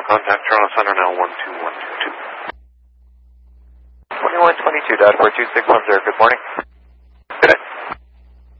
final contact, Charles Center now 12122. 2122.42610, good morning.